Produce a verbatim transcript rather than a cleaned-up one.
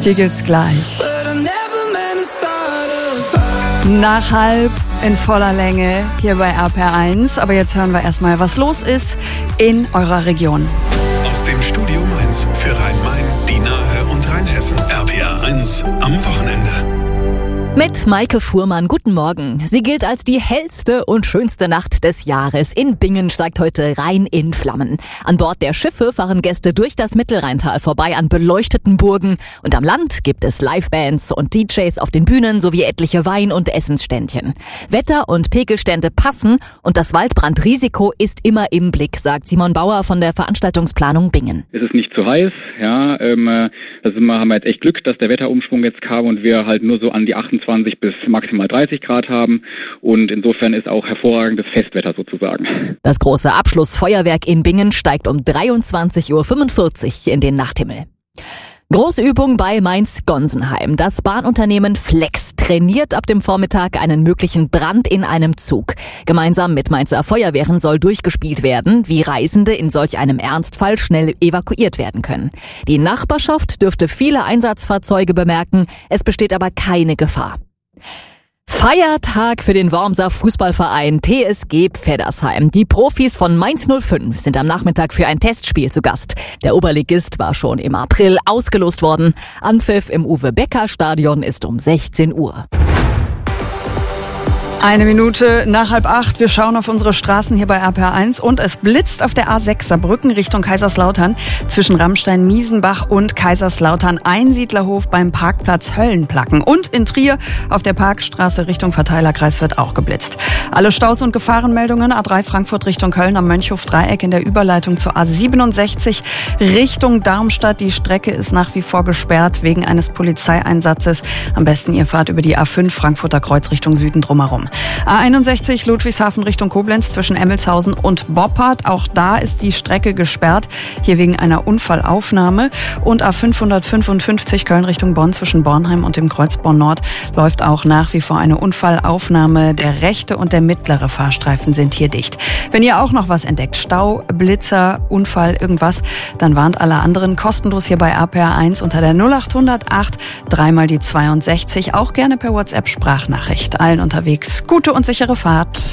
Stiegels gleich. Nach halb in voller Länge hier bei R P R eins. Aber jetzt hören wir erstmal, was los ist in eurer Region. Aus dem Studio Mainz für Rhein-Main, die Nahe und Rheinhessen. R P R eins am Wochenende. Mit Maike Fuhrmann, guten Morgen. Sie gilt als die hellste und schönste Nacht des Jahres. In Bingen steigt heute Rhein in Flammen. An Bord der Schiffe fahren Gäste durch das Mittelrheintal vorbei an beleuchteten Burgen. Und am Land gibt es Livebands und D Js auf den Bühnen sowie etliche Wein- und Essensständchen. Wetter- und Pegelstände passen und das Waldbrandrisiko ist immer im Blick, sagt Simon Bauer von der Veranstaltungsplanung Bingen. Es ist nicht zu heiß, ja, ähm, also wir haben jetzt echt Glück, dass der Wetterumschwung jetzt kam und wir halt nur so an die achtundzwanzig bis maximal dreißig Grad haben und insofern ist auch hervorragendes Festwetter sozusagen. Das große Abschlussfeuerwerk in Bingen steigt um dreiundzwanzig Uhr fünfundvierzig in den Nachthimmel. Großübung bei Mainz-Gonsenheim. Das Bahnunternehmen Flex trainiert ab dem Vormittag einen möglichen Brand in einem Zug. Gemeinsam mit Mainzer Feuerwehren soll durchgespielt werden, wie Reisende in solch einem Ernstfall schnell evakuiert werden können. Die Nachbarschaft dürfte viele Einsatzfahrzeuge bemerken, es besteht aber keine Gefahr. Feiertag für den Wormser Fußballverein T S G Pfeddersheim. Die Profis von Mainz null fünf sind am Nachmittag für ein Testspiel zu Gast. Der Oberligist war schon im April ausgelost worden. Anpfiff im Uwe-Becker-Stadion ist um sechzehn Uhr. Eine Minute nach halb acht. Wir schauen auf unsere Straßen hier bei R P R eins und es blitzt auf der A sechs Saarbrücken Richtung Kaiserslautern zwischen Rammstein, Miesenbach und Kaiserslautern. Einsiedlerhof beim Parkplatz Höllenplacken. Und in Trier auf der Parkstraße Richtung Verteilerkreis wird auch geblitzt. Alle Staus und Gefahrenmeldungen A drei Frankfurt Richtung Köln am Mönchhof-Dreieck in der Überleitung zur A siebenundsechzig Richtung Darmstadt. Die Strecke ist nach wie vor gesperrt wegen eines Polizeieinsatzes. Am besten ihr fahrt über die A fünf Frankfurter Kreuz Richtung Süden drumherum. A einundsechzig Ludwigshafen Richtung Koblenz zwischen Emmelshausen und Boppard. Auch da ist die Strecke gesperrt, hier wegen einer Unfallaufnahme. Und A fünfhundertfünfundfünfzig Köln Richtung Bonn zwischen Bornheim und dem Kreuz Bonn Nord läuft auch nach wie vor eine Unfallaufnahme. Der rechte und der mittlere Fahrstreifen sind hier dicht. Wenn ihr auch noch was entdeckt, Stau, Blitzer, Unfall, irgendwas, dann warnt alle anderen kostenlos hier bei R P R eins unter der null acht null acht dreimal die zweiundsechzig. Auch gerne per WhatsApp Sprachnachricht. Allen unterwegs gute und sichere Fahrt.